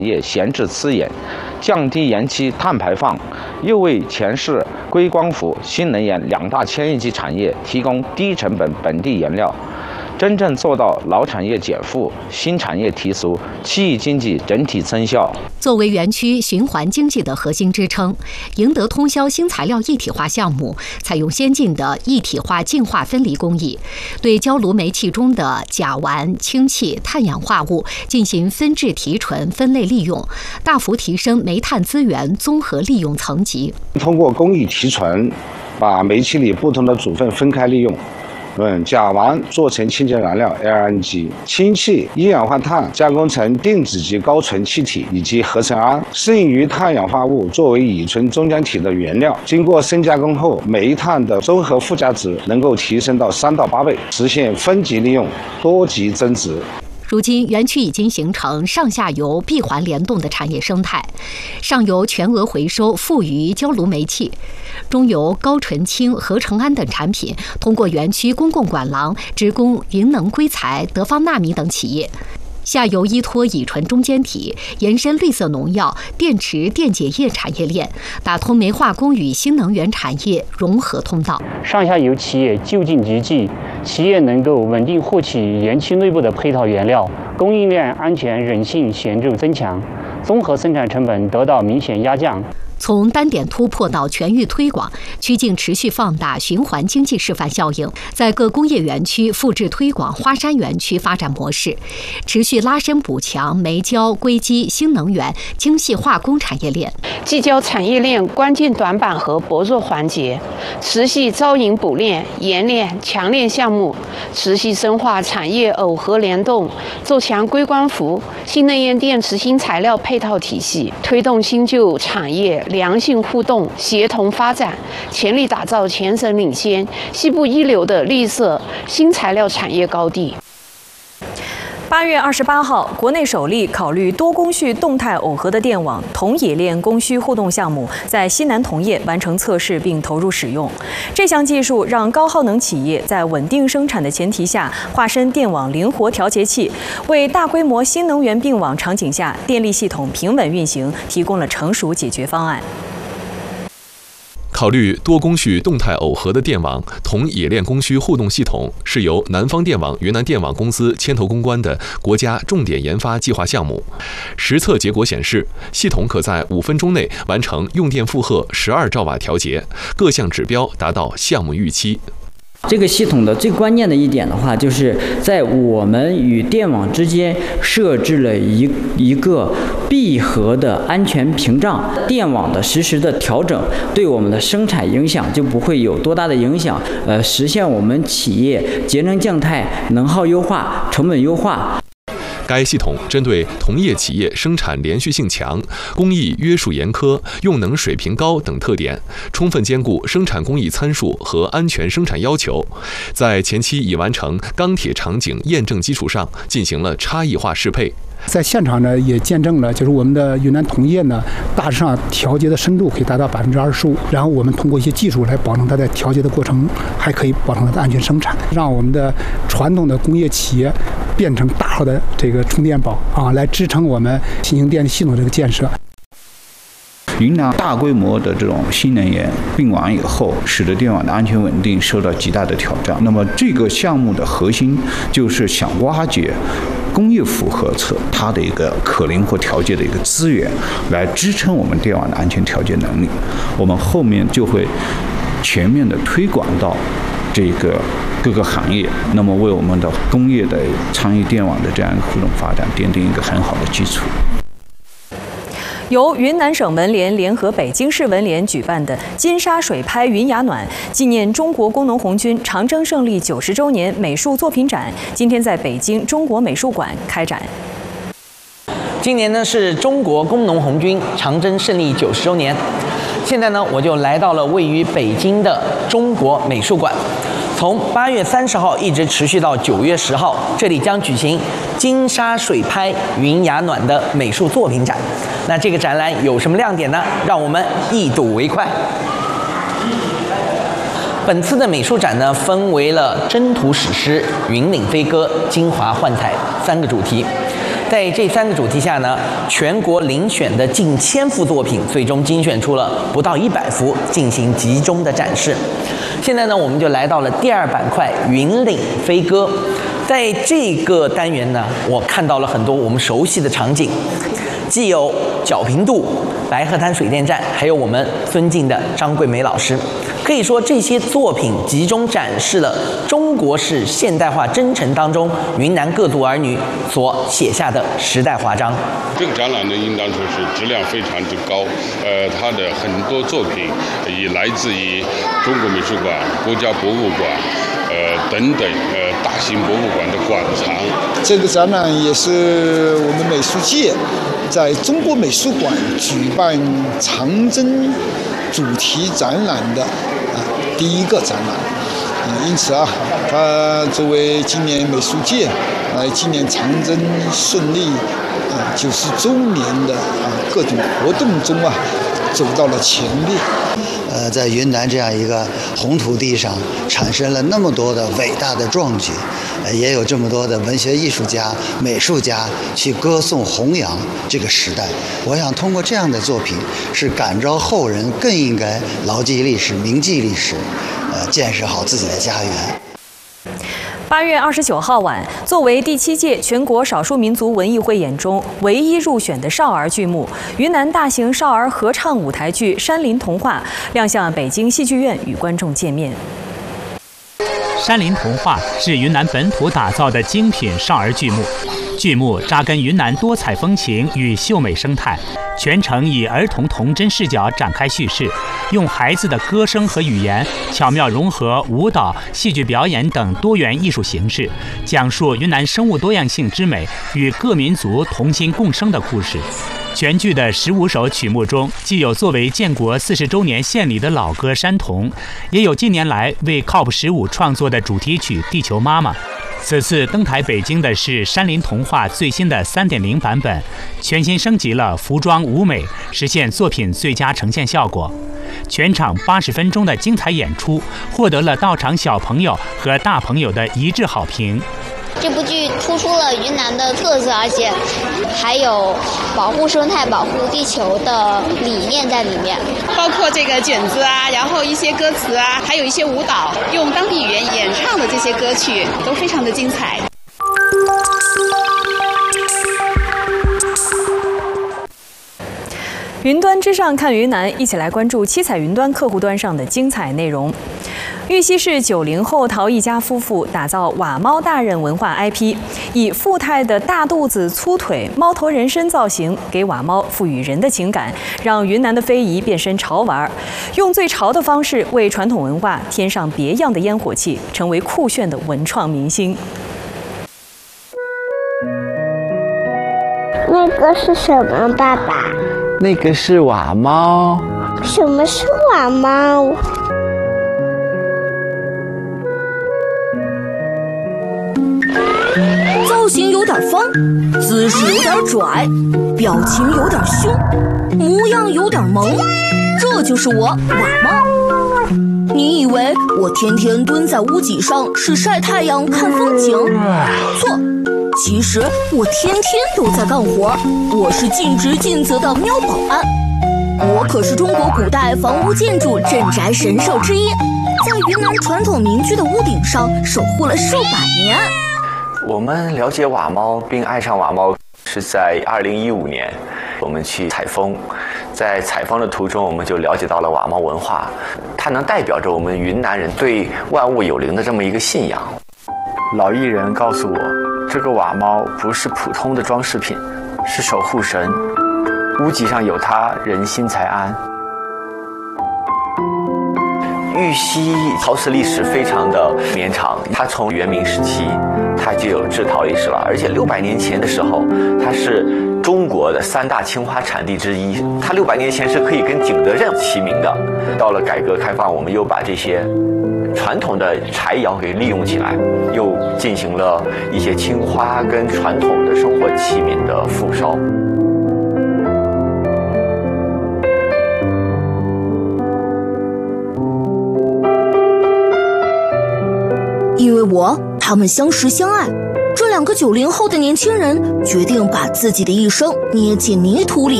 业闲置资源，降低延期碳排放，又为前市硅光伏、新能源2大千亿级产业提供低成本本地原料，真正做到老产业减负、新产业提速，区域经济整体增效。 作为园区循环经济的核心支撑，赢得通霄新材料一体化项目采用先进的一体化净化分离工艺，对焦炉煤气中的甲烷、氢气、碳氧化物进行分制提纯、分类利用，大幅提升煤炭资源综合利用层级。 通过工艺提纯，把煤气里不同的组分分开利用。甲烷做成清洁燃料 LNG， 氢气、一氧化碳加工成定子级高纯气体以及合成氨，剩余碳氧化物作为乙醇中间体的原料，经过深加工后，煤炭的综合附加值能够提升到3到8倍，实现分级利用、多级增值。 如今，园区已经形成上下游闭环联动的产业生态，上游全额回收富余焦炉煤气，中游高纯氢、合成氨等产品通过园区公共管廊直供银能硅材、德方纳米等企业。下游依托乙醇中间体，延伸绿色农药、电池电解液产业链，打通煤化工与新能源产业融合通道。 上下游企业就近集聚，企业能够稳定获取园区内部的配套原料，供应链安全韧性显著增强，综合生产成本得到明显压降。 从单点突破到全域推广，曲靖持续放大循环经济示范效应，在各工业园区复制推广花山园区发展模式，持续拉伸补强煤焦、硅基、新能源、精细化工产业链， 聚焦产业链关键短板和薄弱环节，持续招引补链、冶炼、强链项目，持续深化产业耦合联动，做强硅光伏、新能源电池新材料配套体系，推动新旧产业良性互动、协同发展，全力打造全省领先、西部一流的绿色新材料产业高地。 8月28号，国内首例考虑多工序动态耦合的电网铜冶炼供需互动项目在西南铜业完成测试并投入使用。这项技术让高耗能企业在稳定生产的前提下，化身电网灵活调节器，为大规模新能源并网场景下电力系统平稳运行提供了成熟解决方案。 考虑多工序动态耦合的电网铜冶炼供需互动系统是由南方电网、云南电网公司牵头攻关的国家重点研发计划项目。实测结果显示，系统可在5分钟内完成用电负荷12兆瓦调节，各项指标达到项目预期。 这个系统的最关键的一点的话，就是在我们与电网之间设置了一个闭合的安全屏障，电网的实时的调整对我们的生产影响就不会有多大的影响，实现我们企业节能降碳、能耗优化、成本优化。 该系统针对同业企业生产连续性强、工艺约束严苛、用能水平高等特点，充分兼顾生产工艺参数和安全生产要求，在前期已完成钢铁场景验证基础上，进行了差异化适配。 在现场呢，也见证了，就是我们的云南铜业呢，大致上调节的深度可以达到25%，然后我们通过一些技术来保证它在调节的过程还可以保证它的安全生产，让我们的传统的工业企业变成大号的这个充电宝啊，来支撑我们新型电力系统这个建设。 云南大规模的这种新能源并网以后，使得电网的安全稳定受到极大的挑战。那么这个项目的核心就是想挖掘工业负荷侧它的一个可灵活调节的一个资源，来支撑我们电网的安全调节能力。我们后面就会全面的推广到这个各个行业，那么为我们的工业的参与电网的这样一个互动发展奠定一个很好的基础。 由云南省文联联合北京市文联举办的金沙水拍云雅暖纪念中国工农红军长征胜利90周年美术作品展，今天在北京中国美术馆开展。 今年呢是中国工农红军长征胜利90周年，现在呢我就来到了位于北京的中国美术馆。从8月30号一直持续到9月10号，这里将举行金沙水拍云雅暖的美术作品展。那这个展览有什么亮点呢？让我们一睹为快。本次的美术展呢，分为了征途史诗、云岭飞歌、京华幻彩3个主题。 在这3个主题下呢，全国遴选的近1000幅作品，最终精选出了不到100幅进行集中的展示。现在呢，我们就来到了第2板块——云岭飞歌。在这个单元呢，我看到了很多我们熟悉的场景，既有皎平渡、白鹤滩水电站，还有我们尊敬的张桂梅老师。可以说，这些作品集中展示了中国式现代化征程当中云南各族儿女所写下的时代华章。 这个展览呢，应当说是质量非常之高。它的很多作品也来自于中国美术馆、国家博物馆，等等大型博物馆的馆藏。 这个展览也是我们美术界在中国美术馆举办长征主题展览的第一个展览，因此它作为今年美术界来纪念长征胜利90周年的各种活动中走到了前列。 在云南这样一个红土地上，产生了那么多的伟大的壮举，也有这么多的文学艺术家、美术家去歌颂弘扬这个时代。我想通过这样的作品，是感召后人更应该牢记历史、铭记历史，建设好自己的家园。 8月29号晚，作为第7届全国少数民族文艺汇演中唯一入选的少儿剧目，云南大型少儿合唱舞台剧《山林童话》亮相北京戏剧院，与观众见面。 山林童话是云南本土打造的精品少儿剧目，剧目扎根云南多彩风情与秀美生态，全程以儿童童真视角展开叙事，用孩子的歌声和语言巧妙融合舞蹈、戏剧表演等多元艺术形式，讲述云南生物多样性之美与各民族同心共生的故事。全剧的15首曲目中，既有作为建国40周年献礼的老歌《山童》，也有近年来为 COP15 创作的主题曲《地球妈妈》。此次登台北京的是《山林童话》最新的3.0版本，全新升级了服装舞美，实现作品最佳呈现效果。全场80分钟的精彩演出，获得了到场小朋友和大朋友的一致好评。 这部剧突出了云南的特色，而且还有保护生态、保护地球的理念在里面。 包括这个卷子然后一些歌词还有一些舞蹈，用当地语言演唱的这些歌曲都非常的精彩。 云端之上看云南，一起来关注七彩云端客户端上的精彩内容。玉溪市90后陶一家夫妇打造瓦猫大人文化 IP， 以富态的大肚子、粗腿、猫头人身造型，给瓦猫赋予人的情感，让云南的非遗变身潮玩，用最潮的方式为传统文化添上别样的烟火气，成为酷炫的文创明星。 那个是什么，爸爸？ 那个是瓦猫。 什么是瓦猫？ 造型有点方，姿势有点拽，表情有点凶，模样有点萌，这就是我瓦猫。你以为我天天蹲在屋脊上是晒太阳看风景？错，其实我天天都在干活，我是尽职尽责的喵保安。我可是中国古代房屋建筑镇宅神兽之一，在云南传统民居的屋顶上守护了数百年。 我们了解瓦猫并爱上瓦猫是在2015年，我们去采风，在采风的途中，我们就了解到了瓦猫文化，它能代表着我们云南人对万物有灵的这么一个信仰。老艺人告诉我，这个瓦猫不是普通的装饰品，是守护神，屋脊上有它，人心才安。玉溪陶瓷历史非常的绵长，它从元明时期它就有制陶历史了，而且600年前的时候，它是中国的3大青花产地之一，它600年前是可以跟景德镇齐名的。到了改革开放，我们又把这些传统的柴窑给利用起来，又进行了一些青花跟传统的生活器皿的复烧。 因为他们相识相爱， 这2个90后的年轻人决定把自己的一生捏进泥土里。